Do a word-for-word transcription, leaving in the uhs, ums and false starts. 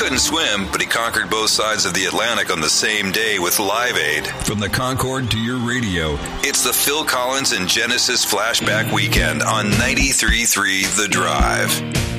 couldn't swim, but he conquered both sides of the Atlantic on the same day with Live Aid. From the Concord to your radio, it's the Phil Collins and Genesis Flashback Weekend on ninety-three point three The Drive.